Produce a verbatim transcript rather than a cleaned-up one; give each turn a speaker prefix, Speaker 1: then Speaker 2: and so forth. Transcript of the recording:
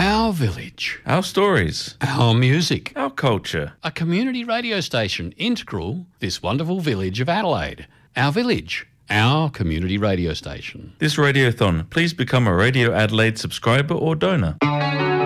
Speaker 1: Our village.
Speaker 2: Our stories.
Speaker 1: Our music.
Speaker 2: Our culture.
Speaker 1: A community radio station integral this wonderful village of Adelaide. Our village. Our community radio station.
Speaker 2: This Radiothon, please become a Radio Adelaide subscriber or donor.